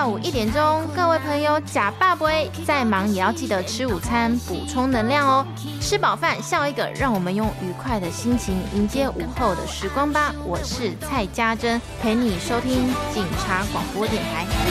下午1点钟，各位朋友假爸不会再忙也要记得吃午餐，补充能量哦。吃饱饭笑一个，让我们用愉快的心情迎接午后的时光吧。我是蔡家珍，陪你收听警察广播电台。